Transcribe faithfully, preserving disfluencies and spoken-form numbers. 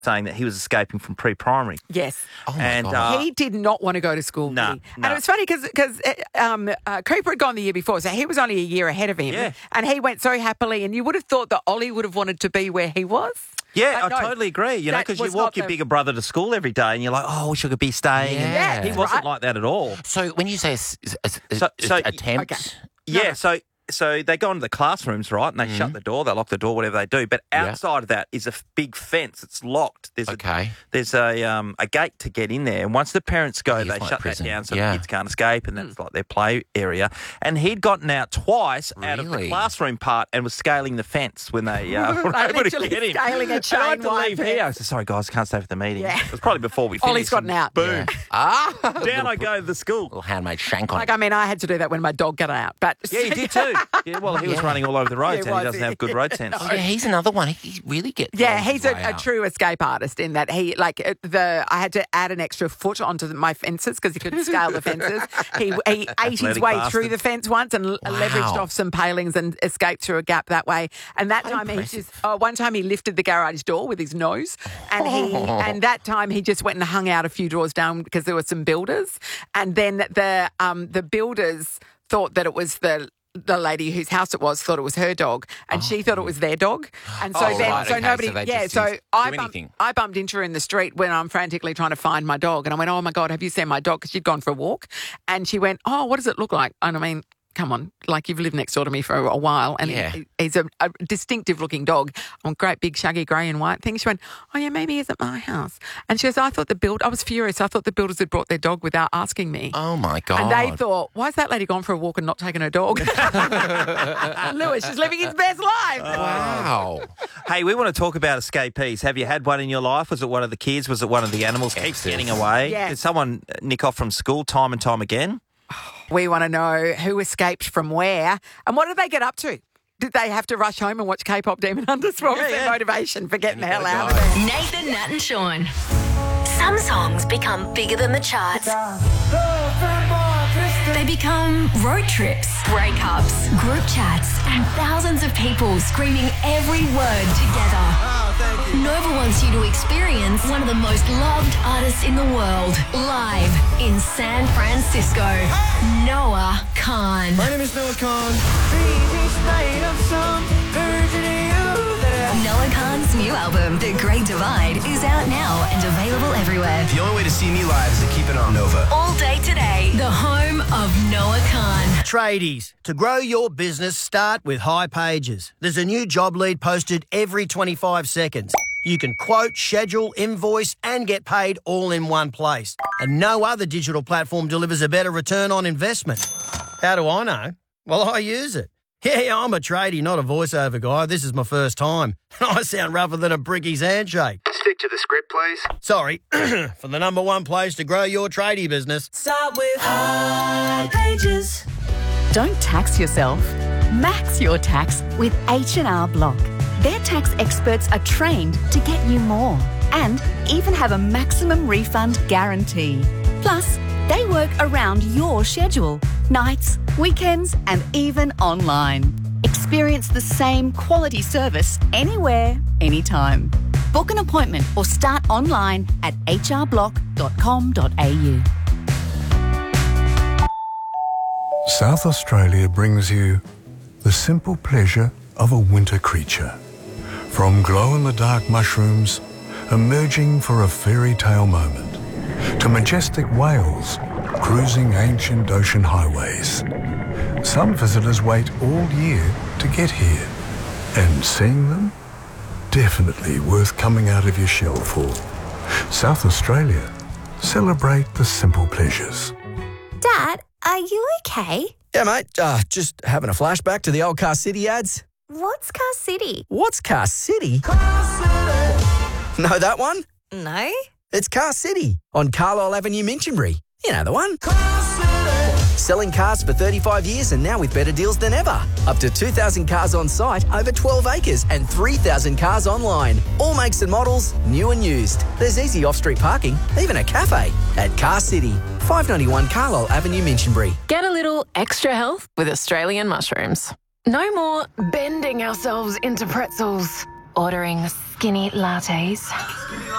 saying that he was escaping from pre-primary. Yes. Oh, my And, God. uh, He did not want to go to school. No, did he? no. And it was funny because um, uh, Cooper had gone the year before, so he was only a year ahead of him. Yeah. And he went so happily, and you would have thought that Ollie would have wanted to be where he was. Yeah, Uh, I no, totally agree. You know, that because you was walk not your the- bigger brother to school every day and you're like, oh, I wish I could be staying. And Yeah. he Yeah, wasn't right. like that at all. So when you say a, s- a- a- So- so- attempt, Okay. Yeah, no. so so they go into the classrooms, right, and they shut the door, they lock the door, whatever they do. But Yeah. outside of that is a f- big fence. It's locked. There's Okay. a there's a um a gate to get in there, and once the parents go, It's they like shut prison. that down so Yeah. the kids can't escape, and that's like their play area. And he'd gotten out twice out of the Really? classroom part and was scaling the fence when they uh, were Like able to literally get him. scaling a And I had chain to wire leave fence. here. I said, sorry guys, can't stay for the meeting. Yeah. It was probably before we finished. Ollie's gotten and out. Boom. ah, Down I go to the school. little handmade shank on Like, it. I mean, I had to do that when my dog got out. But Yeah, you did too. Yeah, well, he was Yeah. running all over the roads He and he was. doesn't have good road sense. Oh, yeah, he's another one. He really gets. Yeah, lost he's his a, way a out. true escape artist in that he, like, uh, the I had to add an extra foot onto the, my fences because he couldn't scale the fences. He, he ate his Athletic way bastard. through the fence once and l leveraged off some palings and escaped through a gap that way. And that time he impressive. just, oh, one time he lifted the garage door with his nose, and he, and that time he just went and hung out a few doors down because there were some builders, and then the um the builders thought that it was the. The lady whose house it was thought it was her dog, and she thought it was their dog, and so Oh, then right, so okay, nobody, so they yeah. just So didn't I do bumped, anything. I bumped into her in the street when I'm frantically trying to find my dog, and I went, "Oh my God, have you seen my dog?" Because she'd gone for a walk, and she went, "Oh, what does it look like?" And I mean, come on, like you've lived next door to me for a while, and Yeah. he, he's a, a distinctive-looking dog, on great big shaggy grey and white thing. She went, "Oh yeah, maybe he's at my house," and she goes, "I thought the build, I was furious. I thought the builders had brought their dog without asking me." Oh my God! And they thought, why is that lady gone for a walk and not taking her dog? Lewis, she's living his best life. Wow. Hey, we want to talk about escapees. Have you had one in your life? Was it one of the kids? Was it one of the animals? Keeps Exes. getting away. Yes. Did someone nick off from school time and time again? We want to know who escaped from where and what did they get up to? Did they have to rush home and watch K-pop Demon Hunters? What was Yeah, their yeah. motivation for getting the hell gotta out go. of there? Nathan, Nat and Sean. Some songs become bigger than the charts. They become road trips, breakups, group chats, and thousands of people screaming every word together. Nova wants you to experience one of the most loved artists in the world live in San Francisco. Noah Khan. My name is Noah Khan. Noah Khan's new album, The Great Divide, is out now and available everywhere. The only way to see me live is to keep it on Nova. All day today, the home of Noah Khan. Tradies, to grow your business, start with High Pages. There's a new job lead posted every twenty-five seconds. You can quote, schedule, invoice, and get paid all in one place. And no other digital platform delivers a better return on investment. How do I know? Well, I use it. Yeah, I'm a tradie, not a voiceover guy. This is my first time. I sound rougher than a bricky's handshake. Stick to the script, please. Sorry, for the number one place to grow your tradie business. Start with High Pages. Don't tax yourself. Max your tax with H and R Block. Their tax experts are trained to get you more and even have a maximum refund guarantee. Plus, they work around your schedule, nights, weekends, and even online. Experience the same quality service anywhere, anytime. Book an appointment or start online at h r block dot com dot a u. South Australia brings you the simple pleasure of a winter creature. From glow-in-the-dark mushrooms emerging for a fairy tale moment, to majestic whales cruising ancient ocean highways. Some visitors wait all year to get here, and seeing them, definitely worth coming out of your shell for. South Australia, celebrate the simple pleasures. Dad, are you okay? Yeah, mate. Uh, just having a flashback to the old Car City ads. What's Car City? What's Car City? Know that one? No? It's Car City on Carlisle Avenue, Minchinbury. You know the one. Selling cars for thirty-five years and now with better deals than ever. Up to two thousand cars on site, over twelve acres and three thousand cars online. All makes and models, new and used. There's easy off-street parking, even a cafe at Car City. five ninety-one Carlisle Avenue, Minchinbury. Get a little extra health with Australian mushrooms. No more bending ourselves into pretzels. Ordering skinny lattes.